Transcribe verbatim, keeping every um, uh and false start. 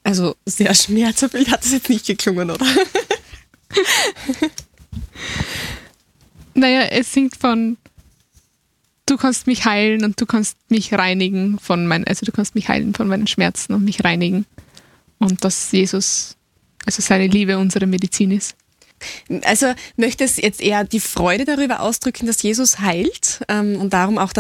Also sehr schmerzerfüllt hat das jetzt nicht geklungen, oder? Naja, es singt von du kannst mich heilen und du kannst mich reinigen von meinen, also du kannst mich heilen von meinen Schmerzen und mich reinigen. Und dass Jesus, also seine Liebe unsere Medizin ist. Also möchte es jetzt eher die Freude darüber ausdrücken, dass Jesus heilt ähm, und darum auch